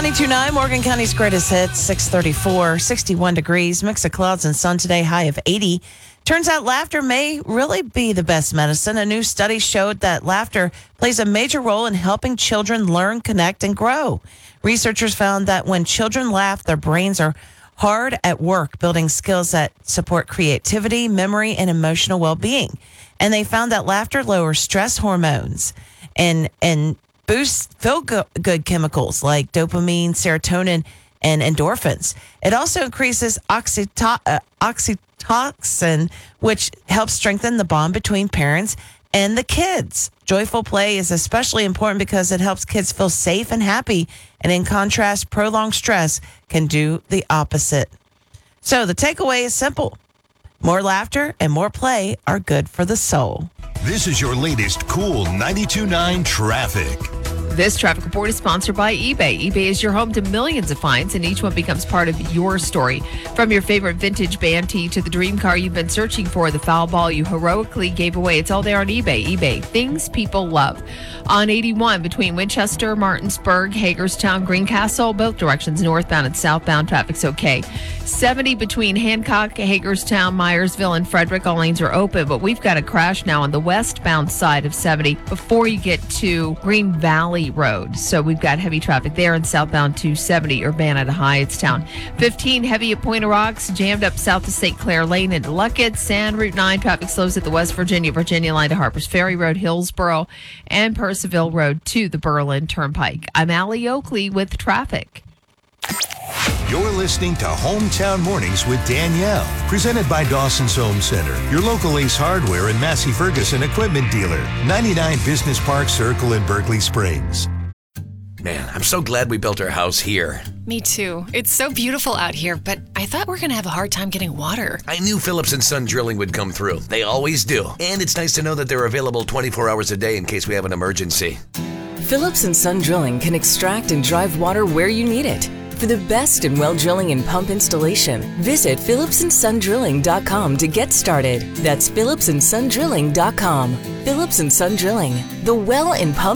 92.9, Morgan County's greatest hits, 634, 61 degrees, mix of clouds and sun today, high of 80. Turns out laughter may really be the best medicine. A new study showed that laughter plays a major role in helping children learn, connect, and grow. Researchers found that when children laugh, their brains are hard at work, building skills that support creativity, memory, and emotional well-being. And they found that laughter lowers stress hormones and boosts feel-good chemicals like dopamine, serotonin, and endorphins. It also increases oxytocin, which helps strengthen the bond between parents and the kids. Joyful play is especially important because it helps kids feel safe and happy. And in contrast, prolonged stress can do the opposite. So the takeaway is simple. More laughter and more play are good for the soul. This is your latest cool 92.9 traffic. This traffic report is sponsored by eBay. eBay is your home to millions of finds, and each one becomes part of your story. From your favorite vintage band tee to the dream car you've been searching for, the foul ball you heroically gave away. It's all there on eBay. eBay, things people love. On 81 between Winchester, Martinsburg, Hagerstown, Greencastle, both directions northbound and southbound, traffic's okay. 70 between Hancock, Hagerstown, Myersville, and Frederick, all lanes are open, but we've got a crash now on the westbound side of 70 before you get to Green Valley Road. So we've got heavy traffic there and southbound 270, Urbana to Hyattstown. 15 heavy at Point of Rocks, jammed up south of St. Clair Lane into Luckett's, and Route 9 traffic slows at the West Virginia line to Harpers Ferry Road, Hillsboro, and Percival Road to the Berlin Turnpike. I'm Allie Oakley with traffic. You're listening to Hometown Mornings with Danielle, presented by Dawson's Home Center, your local Ace Hardware and Massey Ferguson equipment dealer, 99 Business Park Circle in Berkeley Springs. Man, I'm so glad we built our house here. Me too. It's so beautiful out here, but I thought we were going to have a hard time getting water. I knew Phillips & Son Drilling would come through. They always do. And it's nice to know that they're available 24 hours a day in case we have an emergency. Phillips & Son Drilling can extract and drive water where you need it. For the best in well drilling and pump installation, visit phillipsandsondrilling.com to get started. That's phillipsandsondrilling.com. Phillips & Son Drilling, the well and pump